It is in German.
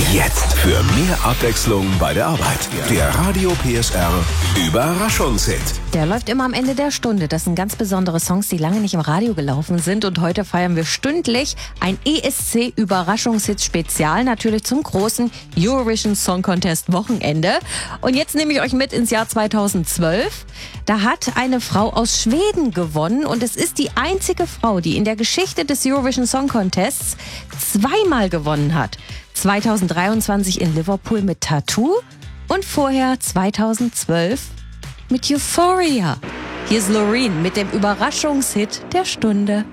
Jetzt für mehr Abwechslung bei der Arbeit. Der Radio PSR Überraschungshit. Der läuft immer am Ende der Stunde. Das sind ganz besondere Songs, die lange nicht im Radio gelaufen sind. Und heute feiern wir stündlich ein ESC-Überraschungshit-Spezial. Natürlich zum großen Eurovision Song Contest Wochenende. Und jetzt nehme ich euch mit ins Jahr 2012. Da hat eine Frau aus Schweden gewonnen. Und es ist die einzige Frau, die in der Geschichte des Eurovision Song Contests zweimal gewonnen hat. 2023 in Liverpool mit Tattoo und vorher 2012 mit Euphoria. Hier ist Loreen mit dem Überraschungshit der Stunde.